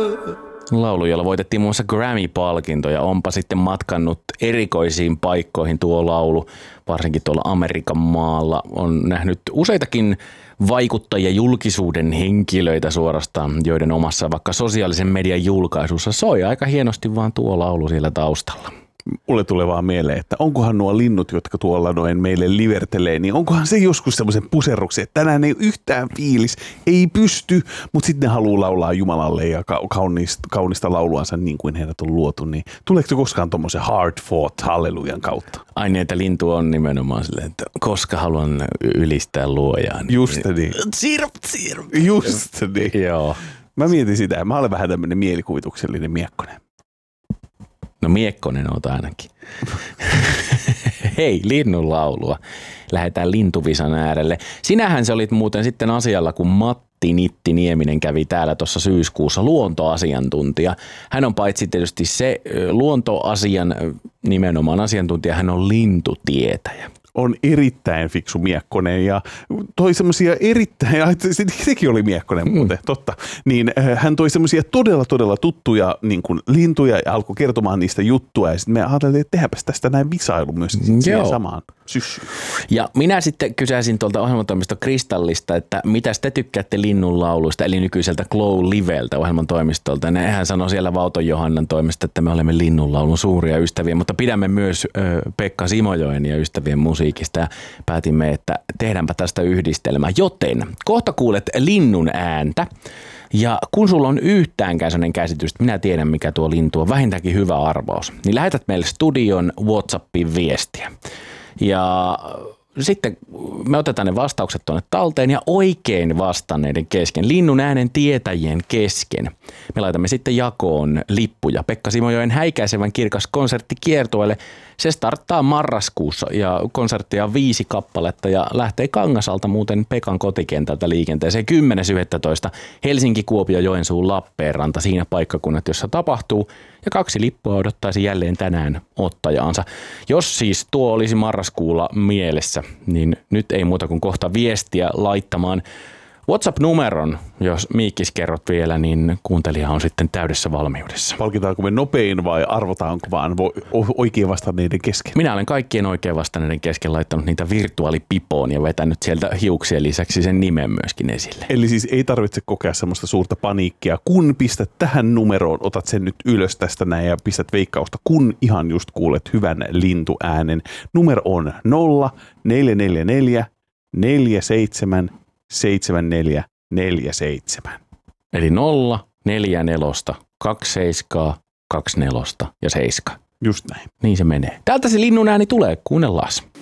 Laulu, jolla voitettiin muun muassa Grammy-palkinto ja onpa sitten matkannut erikoisiin paikkoihin tuo laulu, varsinkin tuolla Amerikan maalla. On nähnyt useitakin vaikuttajia, julkisuuden henkilöitä suorastaan, joiden omassa vaikka sosiaalisen median julkaisussa soi aika hienosti vaan tuo laulu siellä taustalla. Mulle tulee vaan mieleen, että onkohan nuo linnut, jotka tuolla noin meille livertelee, niin onkohan se joskus semmoisen puserruksen, että tänään ei yhtään fiilis, ei pysty, mutta sitten ne haluaa laulaa Jumalalle ja kaunista lauluansa niin kuin heidät on luotu, niin tuleeko se koskaan tommoisen hard fought hallelujan kautta? Ai niin, että lintu on nimenomaan silleen, että koska haluan ylistää luojaa. Niin just niin. Sirp. Just niin. Joo. Mä mietin sitä, mä olen vähän tämmöinen mielikuvituksellinen miekkonen. No miekkonen oot ainakin. Hei, linnun laulua. Lähdetään lintuvisan äärelle. Sinähän se olit muuten sitten asialla, kun Matti Nitti Nieminen kävi täällä tuossa syyskuussa, luontoasiantuntija. Hän on paitsi tietysti se luontoasian nimenomaan asiantuntija, hän on lintutietäjä. On erittäin fiksu miekkonen ja toi semmoisia sekin oli miekkonen muuten, totta. Niin hän toi semmoisia todella tuttuja niin kuin lintuja ja alkoi kertomaan niistä juttua ja sitten me ajattelin, että tehdäänpäs tästä näin visailu myös siihen samaan syssyyn. Ja minä sitten kysäisin tuolta ohjelmatoimisto Kristallista, että mitä te tykkäätte linnun lauluista, eli nykyiseltä Glow Liveltä ohjelman toimistolta. Ja hän sanoi siellä Vauton Johannan toimesta, että me olemme linnun laulun suuria ystäviä, mutta pidämme myös Pekka Simojoen ja ystävien musiikista ja päätimme, että tehdäänpä tästä yhdistelmä. Joten kohta kuulet linnun ääntä ja kun sulla on yhtäänkään sellainen käsitys, että minä tiedän mikä tuo lintu on, vähintäänkin hyvä arvaus, niin lähetät meille studion WhatsAppiin viestiä. Ja sitten me otetaan ne vastaukset tuonne talteen ja oikein vastanneiden kesken, linnun äänen tietäjien kesken. Me laitamme sitten jakoon lippuja Pekka Simojoen häikäisevän kirkas konsertti kiertueelle. Se starttaa marraskuussa ja konserttia on 5 kappaletta ja lähtee Kangasalta muuten Pekan kotikentältä liikenteeseen 10.11. Helsinki, Kuopio, Joensuu, Lappeenranta, siinä paikkakunnat, jossa tapahtuu. Ja 2 lippua odottaisi jälleen tänään ottajaansa. Jos siis tuo olisi marraskuulla mielessä, niin nyt ei muuta kuin kohta viestiä laittamaan. WhatsApp-numeron, jos Miikkis kerrot vielä, niin kuuntelija on sitten täydessä valmiudessa. Palkitaanko me nopein vai arvotaanko vaan oikein vastanneiden kesken? Minä olen kaikkien oikein vastanneiden kesken laittanut niitä virtuaalipipoon ja vetänyt sieltä hiuksien lisäksi sen nimen myöskin esille. Eli siis ei tarvitse kokea semmoista suurta paniikkia, kun pistät tähän numeroon, otat sen nyt ylös tästä näin ja pistät veikkausta, kun ihan just kuulet hyvän lintuäänen. Numero on 0444 47 7447. Eli 0, 4, 4, 2, 7, 2, 4 ja 7. Just näin. Niin se menee. Täältä se linnun ääni tulee, kuunnellaan.